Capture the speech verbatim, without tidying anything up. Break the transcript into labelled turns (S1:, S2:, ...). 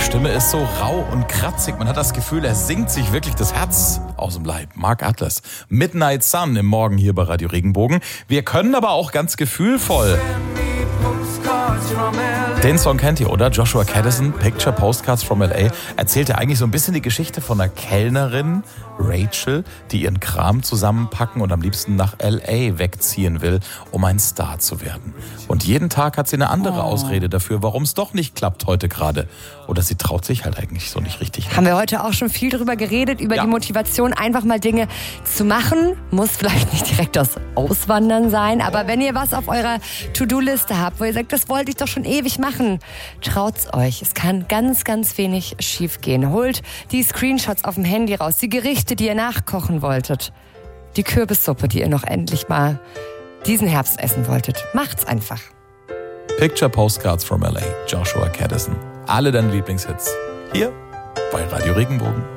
S1: Stimme ist so rau und kratzig. Man hat das Gefühl, er singt sich wirklich das Herz aus dem Leib. Mark Atlas, Midnight Sun im Morgen hier bei Radio Regenbogen. Wir können aber auch ganz gefühlvoll. Den Song kennt ihr, oder? Joshua Caddison, Picture Postcards from L A, erzählt ja eigentlich so ein bisschen die Geschichte von einer Kellnerin, Rachel, die ihren Kram zusammenpacken und am liebsten nach L A wegziehen will, um ein Star zu werden. Und jeden Tag hat sie eine andere oh. Ausrede dafür, warum es doch nicht klappt heute gerade. Oder sie traut sich halt eigentlich so nicht richtig.
S2: Haben wir heute auch schon viel drüber geredet, über ja. die Motivation, einfach mal Dinge zu machen. Muss vielleicht nicht direkt das Auswandern sein, aber wenn ihr was auf eurer To-Do-Liste habt, wo ihr sagt, das wollte ich doch schon ewig machen, traut's euch. Es kann ganz, ganz wenig schief gehen. Holt die Screenshots auf dem Handy raus, die Gerichte, die ihr nachkochen wolltet, die Kürbissuppe, die ihr noch endlich mal diesen Herbst essen wolltet. Macht's einfach.
S1: Picture Postcards from L A, Joshua Caddison. Alle deine Lieblingshits hier bei Radio Regenbogen.